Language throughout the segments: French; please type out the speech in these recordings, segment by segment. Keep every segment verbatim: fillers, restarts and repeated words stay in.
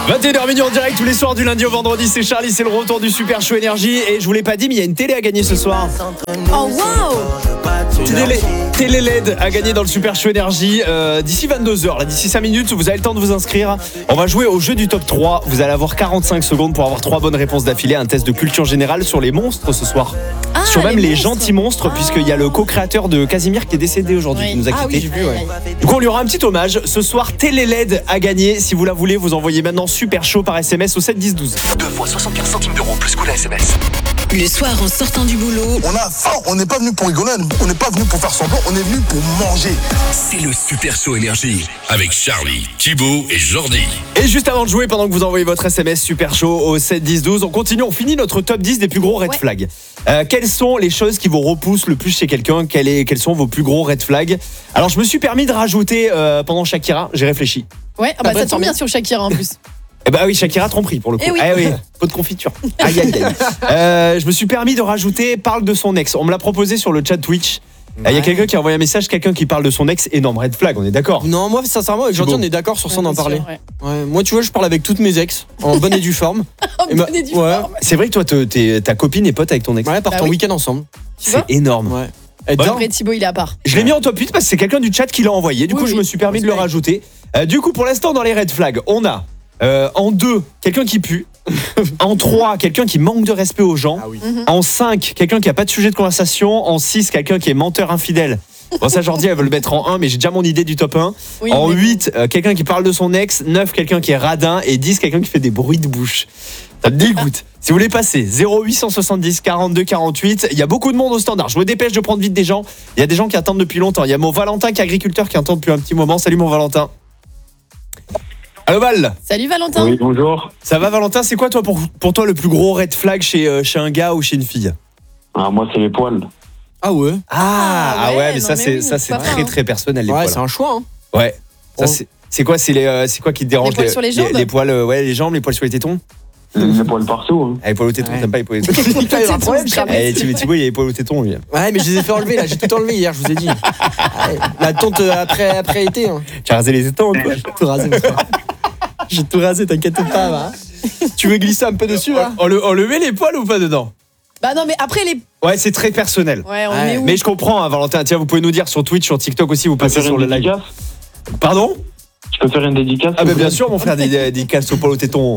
vingt et une heures minuit en direct tous les soirs du lundi au vendredi, c'est Charlie, c'est le retour du Super Show Énergie. Et je vous l'ai pas dit, mais il y a une télé à gagner ce soir. Oh wow! Télé, télé L E D à gagner dans le Super Show Énergie euh, d'ici vingt-deux heures, là, d'ici cinq minutes, vous avez le temps de vous inscrire. On va jouer au jeu du top trois. Vous allez avoir quarante-cinq secondes pour avoir trois bonnes réponses d'affilée. Un test de culture générale sur les monstres ce soir. Ah, sur même les les monstres. gentils monstres, Ah. puisqu'il y a le co-créateur de Casimir qui est décédé aujourd'hui, Oui. qui nous a Ah quittés. oui, j'ai vu, ouais. Du coup, on lui aura un petit hommage. Ce soir, télé L E D à gagner. Si vous la voulez, vous envoyez maintenant Super Show par S M S au sept dix douze. Deux fois soixante-quinze centimes d'euros plus coût la S M S. Le soir en sortant du boulot, On a faim, on n'est pas venu pour rigoler, on n'est pas venu pour faire semblant, on est venu pour manger. C'est le Super Show Énergie avec Charlie, Thibaut et Jordi. Et juste avant de jouer, pendant que vous envoyez votre S M S Super Show au sept dix douze, on continue, on finit notre top dix des plus gros red Ouais. flags. Euh, quelles sont les choses qui vous repoussent le plus chez quelqu'un? Quels, est- quels sont vos plus gros red flags? Alors je me suis permis de rajouter euh, pendant Shakira, j'ai réfléchi. Ouais, ah bah, Ah bah, ça tant tombe bien mieux. sur Shakira en plus. Eh bah oui, Shakira tromperie pour le coup. Eh oui. Ah oui, pot de confiture. Aïe aïe aïe. Euh, je me suis permis de rajouter parle de son ex. On me l'a proposé sur le chat Twitch. Il y a Ouais. quelqu'un qui a envoyé un message, quelqu'un qui parle de son ex, énorme red flag, on est d'accord? Non, moi sincèrement avec Jordi Thibaut. on est d'accord sur ça Ouais, d'en bien parler. sûr, ouais. Ouais, moi tu vois je parle avec toutes mes ex en bonne et due forme. Oh, Et ma- bonne et due ouais. forme. C'est vrai que toi, te- t'es- ta copine est pote avec ton ex. Ouais, partons Bah oui. week-end ensemble. Tu vois C'est énorme. Ouais. Et Ouais. dedans, Après Thibaut, il est à part. Je l'ai mis en top huit parce que c'est quelqu'un du chat qui l'a envoyé. Du Oui, coup, je oui. me suis permis de le Respect. rajouter. Euh, du coup, pour l'instant, dans les red flags, on a euh, en deux, quelqu'un qui pue. En trois, quelqu'un qui manque de respect aux gens. Ah oui. En cinq, quelqu'un qui a pas de sujet de conversation. En six, quelqu'un qui est menteur infidèle. Bon, ça, Jordi, elle veut le mettre en un, mais j'ai déjà mon idée du top un. Oui, En mais- huit, euh, quelqu'un qui parle de son ex. neuf, quelqu'un qui est radin. Et dix, quelqu'un qui fait des bruits de bouche. Ça me dégoûte. Si vous voulez passer, zéro huit cent soixante-dix quarante-deux quarante-huit. Il y a beaucoup de monde au standard. Je me dépêche de prendre vite des gens. Il y a des gens qui attendent depuis longtemps. Il y a mon Valentin qui est agriculteur qui attend depuis un petit moment. Salut mon Valentin. Allô Val. Salut Valentin. Oui, bonjour. Ça va Valentin? C'est quoi toi pour, pour toi le plus gros red flag chez, euh, chez un gars ou chez une fille? Ah, moi, c'est les poils. Ah ouais. Ah, Ah ouais, ouais, mais non, ça mais c'est oui, ça c'est pourquoi très pas, très personnel les Ouais, poils. c'est un choix hein. Ouais. Ça Oh. c'est c'est quoi c'est les euh, c'est quoi qui te dérange Les poils sur les jambes les, poils euh, ouais, les jambes, les poils sur les tétons? Les, les poils partout. Hein. Ah, les poils aux tétons, Ouais. t'aimes pas les poils aux tétons? Putain, il y a un problème, C'est Charlie. Eh, Thibaut, Thibaut, il y a les poils aux tétons lui. Ouais, mais je les ai fait enlever là, j'ai tout enlevé hier, je vous ai dit. Ouais, la tonte euh, après après été hein. Tu as rasé les tétons quoi? J'ai tout rasé. mon frère. J'ai tout rasé, t'inquiète pas. Va. Tu veux glisser un peu dessus là? On le on le met les poils ou pas dedans? Bah non, mais après les. Ouais, c'est très personnel. Ouais, on Ouais. met où? Mais je comprends hein, Valentin, tiens, vous pouvez nous dire sur Twitch, sur TikTok aussi, vous Je peux passez faire sur une le live. dédicace Pardon? Je peux faire une dédicace Ah s'il bah vous bien plaît sûr mon frère, des des dédicaces aux poils aux tétons.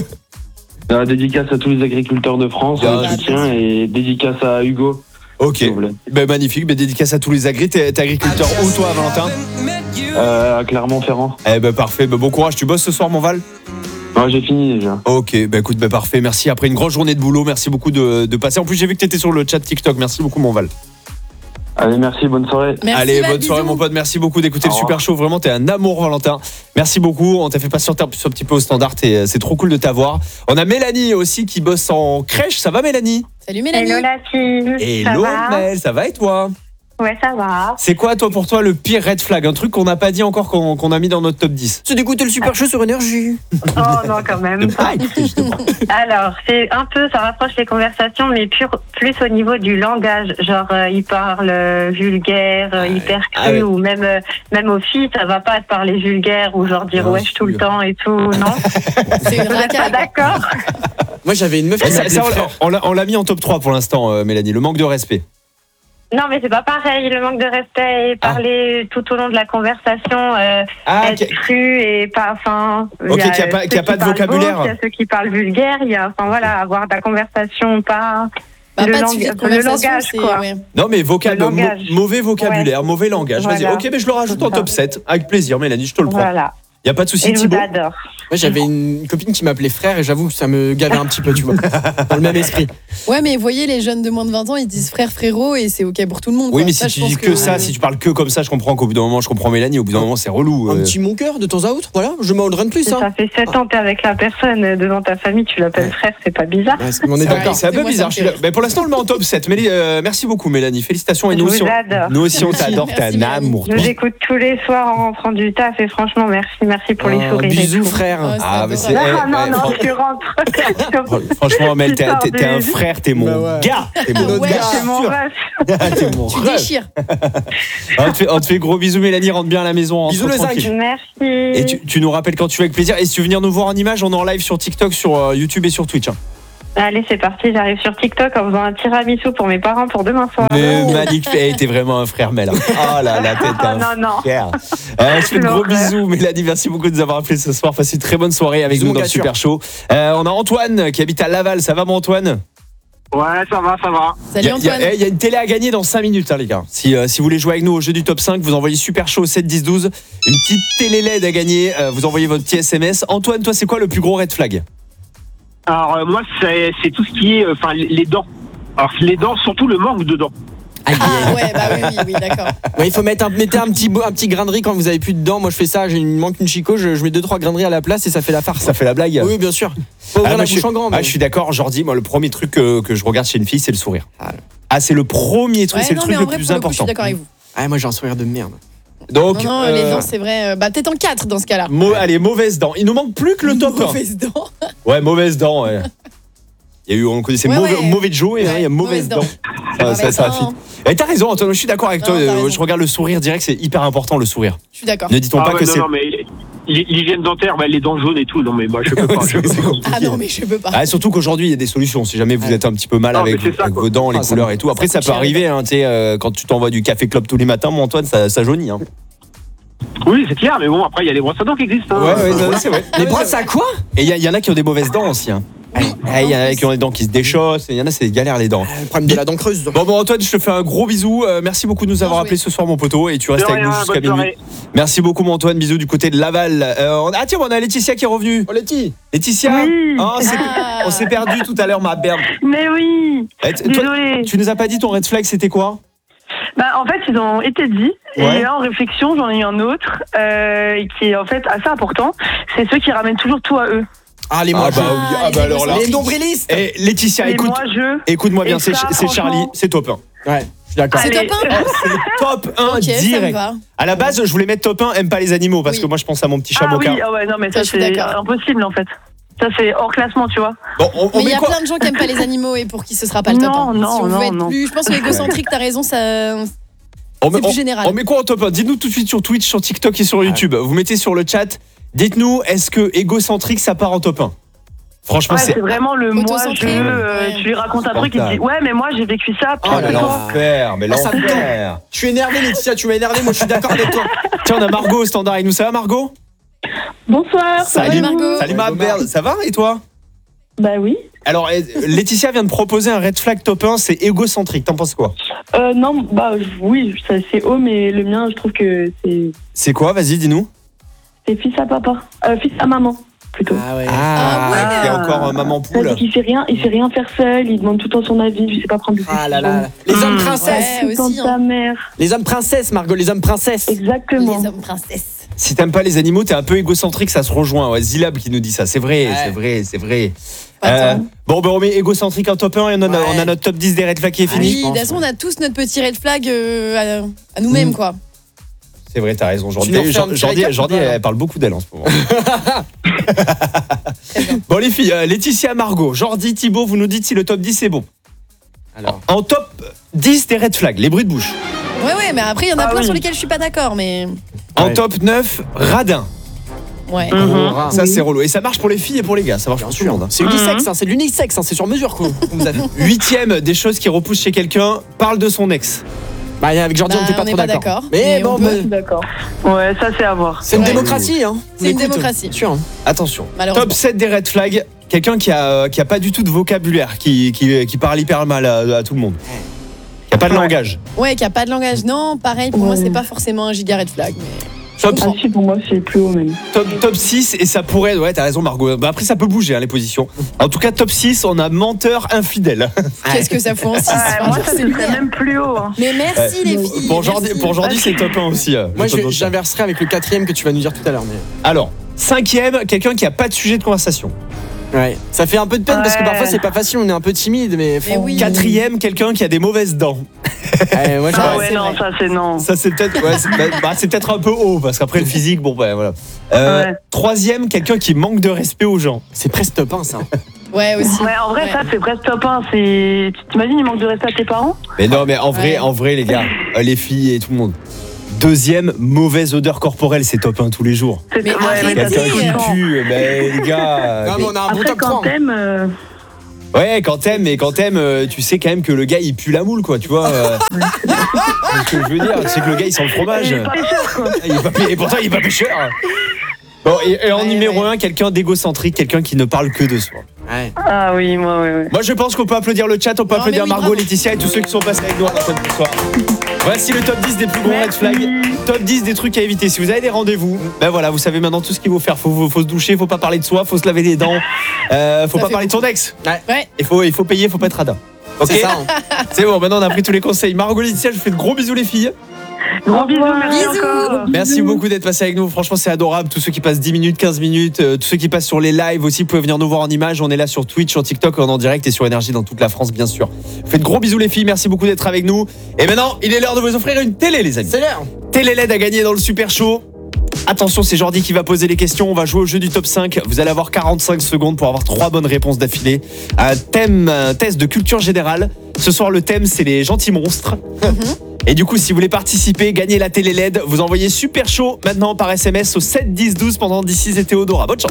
Euh, Dédicace à tous les agriculteurs de France, Bien, on soutien, et dédicace à Hugo, OK. s'il vous plaît. Ben magnifique, ben dédicace à tous les agris. T'es t'es agriculteur où toi Valentin? Euh, à Clermont-Ferrand. Eh ben parfait, ben bon courage, tu bosses ce soir mon Val? Non, j'ai fini déjà. Ok, ben écoute, ben parfait, merci. Après une grosse journée de boulot, merci beaucoup de, de passer. En plus j'ai vu que t'étais sur le chat TikTok, merci beaucoup mon Val. Allez, merci, bonne soirée. Merci, Allez, Val, bonne soirée bisous. mon pote, merci beaucoup d'écouter Au le revoir. Super Show, vraiment t'es un amour Valentin. Merci beaucoup, on t'a fait patienter un petit peu au standard, t'es- c'est trop cool de t'avoir. On a Mélanie aussi qui bosse en crèche, ça va Mélanie? Salut Mélanie. Hello la team. Hello Ça va Mel, ça va et toi? Ouais, ça va. C'est quoi toi pour toi le pire red flag? Un truc qu'on n'a pas dit encore qu'on qu'on a mis dans notre top dix. C'est d'écouter le super show sur énergie. Oh non, quand même. Ne pas écouter, justement. Alors, c'est un peu, ça rapproche les conversations, mais plus, plus au niveau du langage. Genre, euh, il parle euh, vulgaire, euh, hyper cru, Ah ouais. ou même, euh, même aux filles, ça va pas de parler vulgaire, ou genre dire Bien wesh tout le sûr. temps et tout, non? C'est une Vous êtes pas racaille. d'accord? Moi j'avais une meuf Et qui ça- m'appelait ça, on l'a- frère. on l'a- on l'a mis en top trois pour l'instant euh, Mélanie, le manque de respect. Non, mais c'est pas pareil. Le manque de respect et parler tout au long de la conversation, euh, Ah, être ok. cru et pas, enfin. Ok, qu'il y a pas- ceux qu'il y a qui pas de parlent vocabulaire. beau, Il y a ceux qui parlent vulgaire, il y a, enfin voilà, avoir de la conversation, pas. Bah, le, pas de lang- sujet de le conversation, langage, c'est- quoi. ouais. Non mais vocab, Le mo- langage. mauvais vocabulaire, mauvais langage. Vas-y, Voilà. ok, mais je le rajoute en C'est ça. top sept. Avec plaisir, Mélanie, je te le prends. Voilà. Y a pas de souci, Et je vous Thibaut. adore. Moi j'avais une copine qui m'appelait frère et j'avoue que ça me gavait un petit peu, tu vois. Dans le même esprit. Ouais, mais vous voyez, les jeunes de moins de vingt ans, ils disent frère, frérot, et c'est ok pour tout le monde. Oui, quoi. mais Ça, si je tu pense dis que, ça, si tu parles que comme ça, je comprends qu'au bout d'un moment, je comprends Mélanie. Au bout d'un moment, c'est relou. Un euh. petit mon cœur de temps à autre, voilà, je m'en donne plus Si hein. ça fait sept ans que t'es avec la personne euh, devant ta famille, tu l'appelles frère, c'est pas bizarre. Ouais, c'est- on est C'est d'accord. c'est un peu Moi, ça bizarre. me je suis fait là- mais pour l'instant, on le met en top sept. Mais, euh, merci beaucoup, Mélanie. Félicitations. Et Je nous vous aussi, on, adore. nous aussi, on t'adore. T'es Merci, un Mélanie. amour. Je vous écoute tous les soirs en rentrant du taf et franchement, merci, merci pour les Oh, sourires. et bisous, tout. frère. Oh, c'est Ah, mais c'est. adorable. Ah eh, non, ouais, non, fran- tu rentres. Franchement, Mel, t'es, Tu sors t'es- t'es un du- frère, t'es mon Bah ouais. gars. T'es mon Ah ouais. gars. C'est mon sûr. rêve. T'es mon Tu rêve. déchires. On te, fait, on te fait gros bisous, Mélanie. Rentre bien à la maison. Bisous, rentre le tranquille. zinc. Merci. Et tu, tu nous rappelles quand tu veux avec plaisir. Et si tu veux venir nous voir en image, on est en live sur TikTok, sur euh, YouTube et sur Twitch. Hein. Allez, c'est parti. J'arrive sur TikTok en faisant un tiramisu pour mes parents pour demain soir. Mais magnifique. Eh, t'es vraiment un frère, Mel. Oh là là, t'es Ah, un non, non. frère. Euh, je fais de gros L'horreur. bisous, Mélanie. Merci beaucoup de nous avoir appelés ce soir. Passez une très bonne soirée avec Bisous, nous mon dans le gars sûr. Super Show. Euh, on a Antoine qui habite à Laval. Ça va, mon Antoine? Ouais, ça va, ça va. Il Salut y, a- il y a- Antoine. eh, il y a une télé à gagner dans cinq minutes, hein, les gars. Si, euh, si vous voulez jouer avec nous au jeu du top cinq, vous envoyez Super Show au sept dix douze. Une petite télé L E D à gagner. Euh, vous envoyez votre petit S M S. Antoine, toi, c'est quoi le plus gros red flag? Alors, euh, moi, c'est c'est tout ce qui est. Enfin, les les dents. Alors, les dents, surtout le manque de dents. Aïe, aïe, Ah aïe. ouais, bah oui, oui, oui, d'accord. Ouais, il faut mettre un, mettez un petit, bo- un petit grain de riz quand vous avez plus de dents. Moi, je fais ça. J'ai il me manque une chico. Je, je mets deux trois grains de riz à la place et ça fait la farce. Ça fait la blague? Oui, bien sûr. Faut Ah, ouvrir moi, la je, bouche suis, en grand. ah, mais- je suis d'accord, Jordi. Moi, le premier truc que, que je regarde chez une fille, c'est le sourire. Ah, c'est le premier truc, Ouais, c'est le non, truc mais en le vrai, plus pour le coup, je important. suis d'accord avec vous. Ah, moi, j'ai un sourire de merde. Donc, Non, non, euh, les dents, c'est vrai. euh, Bah, peut-être en quatre dans ce cas-là. mau- allez, mauvaise dent. Il nous manque plus que le top un. Mauvaise dent. Ouais, mauvaise dent. Ouais. Il y a eu, on connaissait Ouais, mauvais, ouais. mauvais Joe et là, Ouais, il y a mauvaise mauvaise dent. dent. Ah, ça, ça Mauvaise fit. dent. Et t'as raison, Antoine. Je suis d'accord avec Non, toi. t'as euh, raison. Je regarde le sourire direct, c'est hyper important le sourire. Je suis d'accord. Ne dit-on Ah pas ouais, que non, c'est. non, mais l'hy- l'hygiène dentaire, bah, les dents jaunes et tout. Non, mais moi, je peux pas. je peux C'est pas. compliqué. Ah non, mais je peux pas. Ah, surtout qu'aujourd'hui, il y a des solutions. Si jamais vous êtes un petit peu mal Non, avec, mais c'est ça, avec quoi. vos dents, les Ah, ça couleurs me- et tout. Après, ça ça, coûte peut cher, arriver, hein, tu sais, euh, quand tu t'envoies du café club tous les matins, mon Antoine, ça, ça jaunit. Hein. Oui, c'est clair, mais bon, après, il y a les brosses à dents qui existent. hein. Ouais, ouais, ça, c'est vrai. Les brosses à quoi? Et il y, a- il y en a qui ont des mauvaises dents aussi. Hein. Ah, Il y en a qui ont des dents qui se déchaussent. et Il y en a, c'est galère les dents. Le problème de la dent creuse. Bon, bon, Antoine, je te fais un gros bisou. Euh, merci beaucoup de nous avoir joué. appelés ce soir, mon poteau. Et tu restes De avec nous rien, jusqu'à bonne minuit. soirée. Merci beaucoup, mon Antoine. Bisous du côté de Laval. Euh, on- Ah, tiens, on a Laetitia qui est revenue. Oh, Letty. Laetitia Oui. Ah, c'est- Ah. On s'est perdu tout à l'heure, ma berne. Mais oui. Eh, t- toi, Désolée. tu nous as pas dit ton red flag, c'était quoi? Bah, en fait, ils ont été dit. Ouais. Et là, en réflexion, j'en ai eu un autre euh, qui est en fait assez important. C'est ceux qui ramènent toujours tout à eux. Ah, les Ah, moi, bah oui, ah, les bah alors là. Les nombrilistes. Eh, Laetitia, Et écoute. moi, je. Écoute-moi bien, Et c'est ça, c'est Charlie, franchement- c'est top un. Ouais, je suis d'accord. C'est Allez. top un. Top un Ok, ça me direct. va. À la base, je voulais mettre top un, aime pas les animaux, parce Oui. que moi je pense à mon petit chat Ah oui, mocha. ah ouais, non, mais Ça, ça, je suis c'est d'accord. impossible en fait. Ça, c'est hors classement, tu vois. Bon, on, on Mais il met y a quoi plein de gens qui aiment pas les animaux et pour qui ce sera pas le top. Non, un. non, si on veut non, être non. plus, je pense que égocentrique, t'as raison, ça. on, met, c'est plus on- général. on met quoi en top un? Dites-nous tout de suite sur Twitch, sur TikTok et sur YouTube. Vous mettez sur le chat, dites-nous, est-ce que égocentrique ça part en top un? Franchement, Ouais, c'est. c'est vraiment le moi, je, Autocentré, euh, ouais. tu lui racontes un truc, il te dit ouais, mais moi j'ai vécu ça, Oh pire là que là, toi. l'enfer, mais Ah, ça me l'enfer. Je suis énervé, Laetitia, tu m'as énervé. Moi, je suis d'accord avec toi. Tiens, on a Margot au standard avec nous, ça va Margot? Bonsoir. Salut, Margot. Salut ma merde, ça va et toi? Bah oui. Alors, eh, Laetitia vient de proposer un red flag top un, c'est égocentrique, t'en penses quoi? Euh, non, bah oui, ça, c'est haut, mais le mien, je trouve que c'est C'est quoi? Vas-y, dis-nous. c'est fils à papa, euh, fils à maman plutôt. Ah ouais. Ah ouais. il y a encore un maman poule. C'est qu'il fait rien, il fait rien faire seul, il demande tout le temps son avis, il sait pas prendre de décision. Ah là là. Les hommes princesses. Ouais, Tout le temps aussi, de hein. ta mère. Les hommes princesses, Margot, les hommes princesses. Exactement. Les hommes princesses. Si t'aimes pas les animaux, t'es un peu égocentrique, ça se rejoint. Ouais, Zilab qui nous dit ça. C'est vrai, Ouais. c'est vrai, c'est vrai. Pas Euh, tant. bon, ben on met égocentrique en top un et on, en a, Ouais. on a notre top dix des red flags qui est Ah, fini. je Oui, pense, de toute façon, ouais. on a tous notre petit red flag euh, à, à nous-mêmes, Mm. quoi. C'est vrai, t'as raison. Jordi, Tu nous refais un Jordi, petit Jordi, récap, Jordi, ou pas, elle parle beaucoup d'elle en ce moment. Très bien. Bon, les filles, euh, Laetitia, Margot, Jordi, Thibaut, vous nous dites si le top dix est bon. Alors. En top dix des red flags, les bruits de bouche. Ouais, ouais, mais après, il y en a Ah plein oui. sur lesquels je suis pas d'accord, mais. En Ouais. top neuf, radin. Ouais. Mhm. Ça, c'est relou. Et ça marche pour les filles et pour les gars. Ça marche Bien pour tout le sûr. monde. hein. C'est unisexe, hein, c'est de l'unisexe, hein, c'est sur mesure quoi. Vous avez- Huitième des choses qui repoussent chez quelqu'un, parle de son ex. Bah, avec Jordi, Bah, on n'était pas on est trop pas d'accord. d'accord, Mais mais bon, on peut. bah, Je suis d'accord. Ouais, ça c'est à voir. c'est une Ouais. démocratie. Hein. C'est une Écoute, démocratie. bien sûr. hein. Attention. Malheureusement. Top sept des red flags, quelqu'un qui a, qui a pas du tout de vocabulaire, qui, qui, qui parle hyper mal à, à tout le monde. Qui a pas de Ouais. langage. Ouais, qui a pas de langage. Non, pareil, pour moi, c'est pas forcément un giga red flag. Mais... Top, Ah si, pour moi c'est plus haut même. top, top six, et ça pourrait. Ouais, t'as raison, Margot. Bah, après, ça peut bouger, hein, les positions. En tout cas, top six, on a menteur infidèle. Qu'est-ce que ça fout en six Ouais, moi ça c'est serait bien. même plus haut. Hein. Mais merci, les filles. Pour Jordi, merci. pour Jordi, c'est top un aussi. euh, Moi, le top je- un. j'inverserai avec le quatrième que tu vas nous dire tout à l'heure. Mais... Alors, cinquième, quelqu'un qui a pas de sujet de conversation. Ouais. Ça fait un peu de peine parce que Ouais. parfois c'est pas facile, on est un peu timide, mais. Mais oui. Quatrième, quelqu'un qui a des mauvaises dents. Allez, moi, Ah Ah ouais, c'est non, vrai. ça c'est non. Ça c'est peut-être ouais, c'est, bah, bah, c'est peut-être un peu haut parce qu'après le physique, bon ben voilà. Euh, Ouais. Troisième, quelqu'un qui manque de respect aux gens. C'est presque top un, ça. Ouais, aussi. Ouais, en vrai, Ouais. ça c'est presque top un. C'est... Tu t'imagines, il manque de respect à tes parents? Mais non, mais en vrai, Ouais. en vrai les gars, euh, les filles et tout le monde. Deuxième, mauvaise odeur corporelle, c'est top un tous les jours. C'est... Mais ouais, mais arrêtez. t'as Quelqu'un tout qui le temps. pue, ben les gars. Non, mais on a un bon Après, top quand trois. t'aimes. euh, Ouais, quand t'aimes, mais quand t'aimes, euh, tu sais quand même que le gars il pue la moule, quoi, tu vois. euh. C'est ce que je veux dire, c'est que le gars il sent le fromage. Il est pas cher, quoi. Il est pas payé, et pourtant il est pas pêcheur. Bon, et, et en Ouais, numéro ouais. un, quelqu'un d'égocentrique, quelqu'un qui ne parle que de soi. Ouais. Ah oui, moi, ouais, ouais. Moi je pense qu'on peut applaudir le chat, on peut Non, applaudir mais oui, Margot, bravo. Laetitia et tous ceux qui sont passés avec nous à l'antenne ce soir. Voici le top dix des plus gros red flags, top dix des trucs à éviter. Si vous avez des rendez-vous, ben voilà, vous savez maintenant tout ce qu'il faut faire. Faut, faut, faut se doucher, faut pas parler de soi, faut se laver les dents, euh, faut Ça pas fait parler de son ex. Ouais. Il faut, il faut payer, faut pas être radin. Ok, C'est ça. hein. c'est bon, maintenant on a pris tous les conseils. Margot, Laetitia, je vous fais de gros bisous les filles. Gros bisous, merci Bisous. encore. Merci beaucoup d'être passé avec nous. Franchement, c'est adorable. Tous ceux qui passent dix minutes, quinze minutes, euh, tous ceux qui passent sur les lives aussi, vous pouvez venir nous voir en images. On est là sur Twitch, sur TikTok, en direct et sur Énergie dans toute la France, bien sûr. Faites de gros bisous, les filles. Merci beaucoup d'être avec nous. Et maintenant, il est l'heure de vous offrir une télé, les amis. C'est l'heure. Télé L E D à gagner dans le Super Show. Attention, c'est Jordi qui va poser les questions. On va jouer au jeu du top cinq. Vous allez avoir quarante-cinq secondes pour avoir trois bonnes réponses d'affilée. Un thème, un test de culture générale. Ce soir, le thème, c'est les gentils monstres. Et du coup, si vous voulez participer, gagner la télé L E D, vous envoyez Super Show maintenant par S M S au sept dix douze pendant D six et Théodora. Bonne chance.